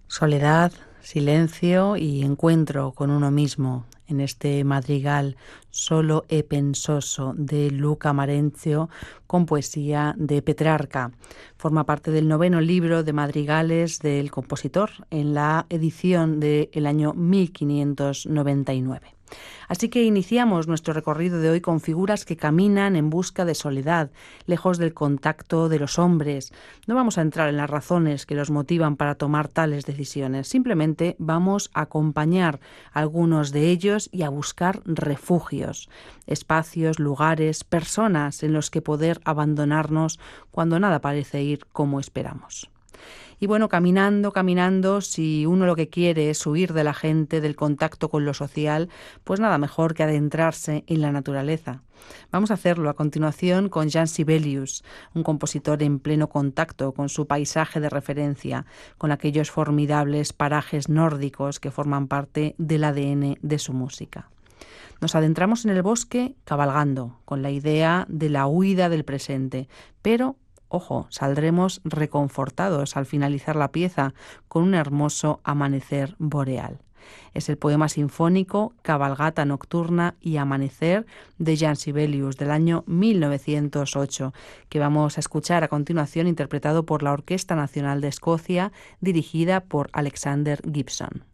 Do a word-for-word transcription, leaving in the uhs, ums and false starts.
Soledad, silencio y encuentro con uno mismo en este madrigal Solo e pensoso de Luca Marenzio con poesía de Petrarca. Forma parte del noveno libro de madrigales del compositor en la edición del año mil quinientos noventa y nueve. Así que iniciamos nuestro recorrido de hoy con figuras que caminan en busca de soledad, lejos del contacto de los hombres. No vamos a entrar en las razones que los motivan para tomar tales decisiones, simplemente vamos a acompañar a algunos de ellos y a buscar refugios, espacios, lugares, personas en los que poder abandonarnos cuando nada parece ir como esperamos. Y bueno, caminando, caminando, si uno lo que quiere es huir de la gente, del contacto con lo social, pues nada mejor que adentrarse en la naturaleza. Vamos a hacerlo a continuación con Jan Sibelius, un compositor en pleno contacto con su paisaje de referencia, con aquellos formidables parajes nórdicos que forman parte del A D N de su música. Nos adentramos en el bosque cabalgando, con la idea de la huida del presente, pero ojo, saldremos reconfortados al finalizar la pieza con un hermoso amanecer boreal. Es el poema sinfónico Cabalgata Nocturna y Amanecer de Jan Sibelius del año mil novecientos ocho, que vamos a escuchar a continuación interpretado por la Orquesta Nacional de Escocia, dirigida por Alexander Gibson.